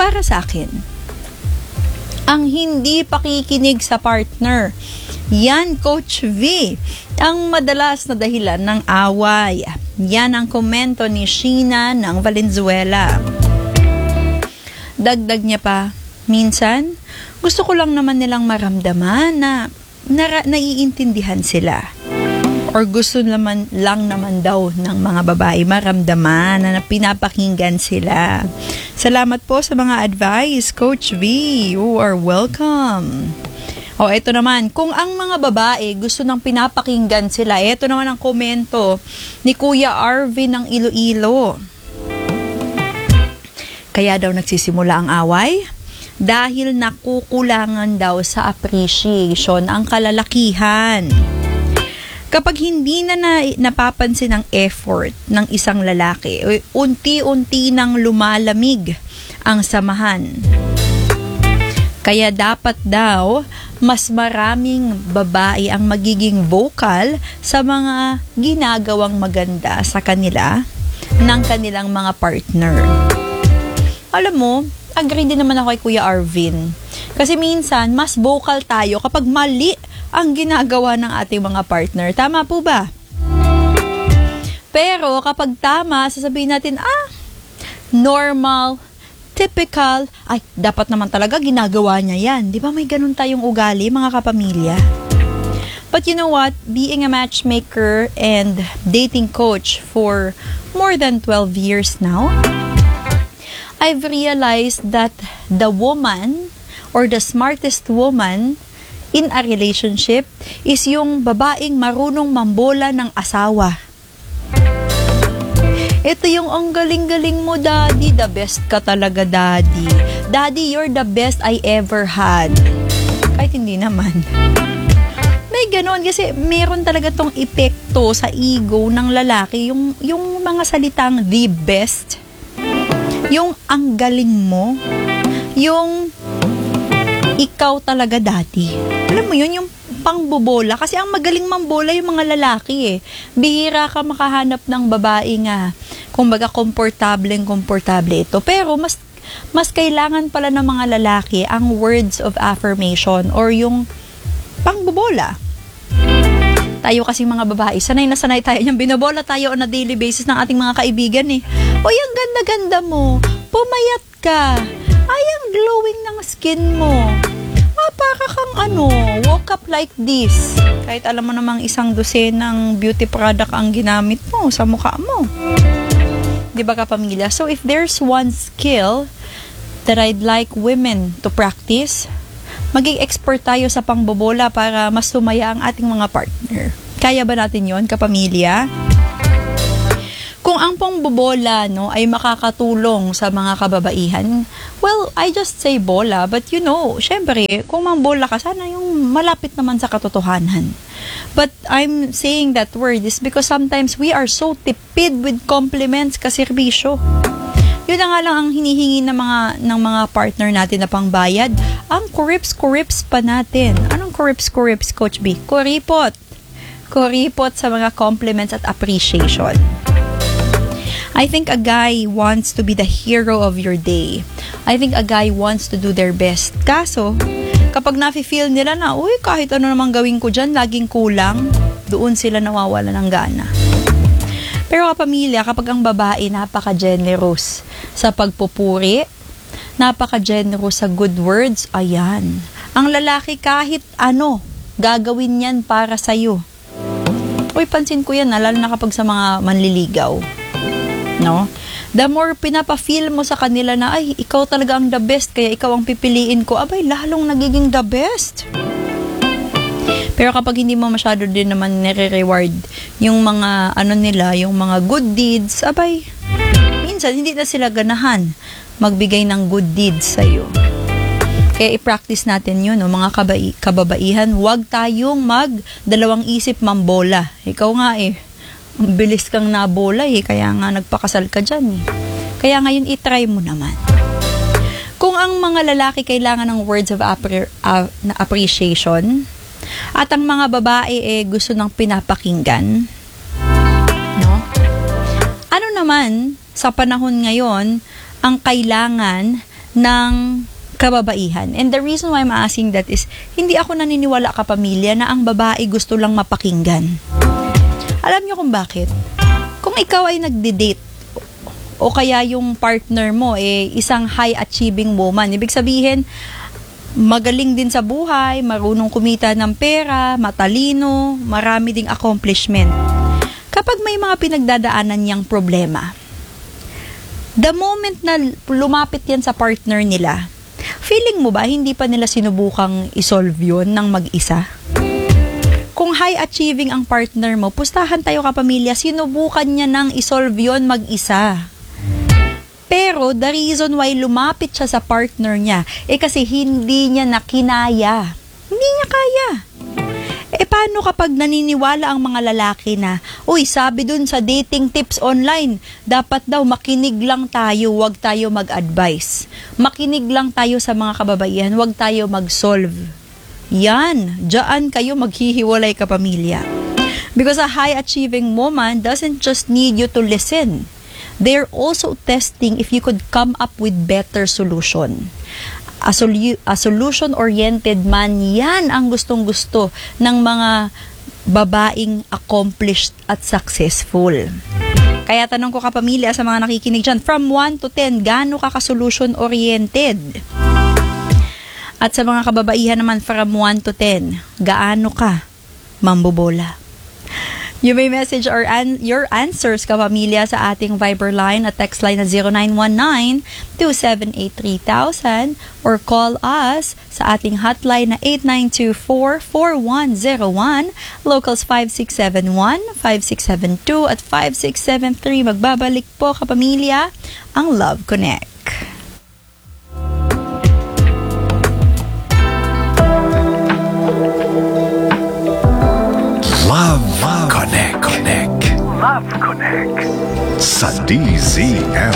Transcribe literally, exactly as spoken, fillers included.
Para sa akin, ang hindi pakikinig sa partner, yan, Coach V, ang madalas na dahilan ng away. Yan ang komento ni Sheena ng Valenzuela. Dagdag niya pa, minsan, gusto ko lang naman nilang maramdaman na nara- naiintindihan sila. Or gusto naman lang naman daw ng mga babae maramdaman na pinapakinggan sila. Salamat po sa mga advice, Coach V. You are welcome. O, eto naman, kung ang mga babae gusto nang pinapakinggan sila, eto naman ang komento ni Kuya Arvin ng Iloilo. Kaya daw nagsisimula ang away? Dahil nakukulangan daw sa appreciation ang kalalakihan. Kapag hindi na, na napapansin ang effort ng isang lalaki, unti-unti nang lumalamig ang samahan. Kaya dapat daw, mas maraming babae ang magiging vocal sa mga ginagawang maganda sa kanila ng kanilang mga partner. Alam mo, agree din naman ako kay Kuya Arvin. Kasi minsan, mas vocal tayo kapag mali ang ginagawa ng ating mga partner. Tama po ba? Pero kapag tama, sasabihin natin, ah, normal, typical, ay, dapat naman talaga ginagawa niya yan. Di ba may ganun tayong ugali, mga kapamilya? But you know what? Being a matchmaker and dating coach for more than twelve years now, I've realized that the woman or the smartest woman in a relationship is yung babaeng marunong mambola ng asawa. Ito yung ang galing-galing mo, daddy. The best ka talaga, daddy. Daddy, you're the best I ever had. Kahit hindi naman. May ganon kasi meron talaga tong epekto sa ego ng lalaki. Yung, yung mga salitang the best. Yung ang galing mo. Yung ikaw talaga, daddy. Alam mo yun, yung pangbobola. Kasi ang magaling mambola yung mga lalaki eh. Bihira ka makahanap ng babae nga. Kumbaga, komportableng-komportable ito. Pero mas, mas kailangan pala ng mga lalaki ang words of affirmation or yung pangbobola. Tayo kasi mga babae, sanay na sanay tayo. Yung binobola tayo on a daily basis ng ating mga kaibigan eh. Uy, ang ganda-ganda mo. Pumayat ka. Ay, ang glowing ng skin mo. Ah, para kang ano, woke up like this. Kahit alam mo namang isang dosenang beauty product ang ginamit mo sa mukha mo. Diba kapamilya? So, if there's one skill that I'd like women to practice, maging expert tayo sa pangbobola para mas sumaya ang ating mga partner. Kaya ba natin yon, kapamilya? Kung ang pangbobola, no, ay makakatulong sa mga kababaihan, well, I just say bola, but you know, syempre, kung mambola ka, sana yung malapit naman sa katotohanan. But I'm saying that word is because sometimes we are so tipid with compliments kaserbisyo. Yun na nga lang ang hinihingi ng mga, ng mga partner natin na pangbayad. Ang kurips-kurips pa natin. Anong kurips-kurips, Coach B? Kuripot. Kuripot sa mga compliments at appreciation. I think a guy wants to be the hero of your day. I think a guy wants to do their best. Kaso, kapag nafe-feel nila na, uy, kahit ano namang gawin ko dyan, laging kulang, doon sila nawawala ng gana. Pero kapamilya, kapag ang babae napaka-generous sa pagpupuri, napaka-generous sa good words, ayan. Ang lalaki kahit ano, gagawin yan para sa'yo. Uy, pansin ko yan, lalo na kapag sa mga manliligaw. No? The more pinapa-feel mo sa kanila na, ay, ikaw talaga ang the best, kaya ikaw ang pipiliin ko, abay, lalong nagiging the best. Pero kapag hindi mo masyado din naman nire-reward yung mga, ano nila, yung mga good deeds, abay, minsan hindi na sila ganahan magbigay ng good deeds sa'yo. Kaya i-practice natin yun, no? Mga kabai- kababaihan, huwag tayong mag-dalawang isip mambola. Ikaw nga eh, bilis kang nabola eh, kaya nga nagpakasal ka dyan eh. Kaya ngayon, itry mo naman. Kung ang mga lalaki kailangan ng words of appre- uh, na appreciation, at ang mga babae eh gusto ng pinapakinggan, no? Ano naman, sa panahon ngayon, ang kailangan ng kababaihan. And the reason why I'm asking that is, hindi ako naniniwala kapamilya na ang babae gusto lang mapakinggan. Alam niyo kung bakit? Kung ikaw ay nagde-date, o kaya yung partner mo eh isang high achieving woman, ibig sabihin magaling din sa buhay, marunong kumita ng pera, matalino, marami ding accomplishment. Kapag may mga pinagdadaanan niyang problema, the moment na lumapit yan sa partner nila, feeling mo ba hindi pa nila sinubukang isolve yun ng mag-isa? Kung high achieving ang partner mo, pustahan tayo kapamilya, sinubukan niya nang isolve yun mag-isa. Pero the reason why lumapit siya sa partner niya, eh kasi hindi niya nakinaya. Hindi niya kaya. Eh paano kapag naniniwala ang mga lalaki na, uy, sabi dun sa dating tips online, dapat daw makinig lang tayo, wag tayo mag-advise. Makinig lang tayo sa mga kababaihan, wag tayo mag-solve. Yan, dyan kayo maghihiwalay kapamilya. Because a high-achieving woman doesn't just need you to listen. They're also testing if you could come up with better solution. A, solu- a solution-oriented man, yan ang gustong-gusto ng mga babaeng accomplished at successful. Kaya tanong ko kapamilya sa mga nakikinig dyan, from one to ten, gaano ka ka-solution-oriented? At sa mga kababaihan naman, from one to ten, gaano ka mambobola? You may message our an- your answers kapamilya sa ating Viber line at text line na zero nine one nine, two seven eight, three thousand or call us sa ating hotline na eight nine two four, four one zero one, locals five six seven one, five six seven two at five six seven three. Magbabalik po kapamilya ang Love Connect. Love Connect. Connect. Love Connect. Sa D Z M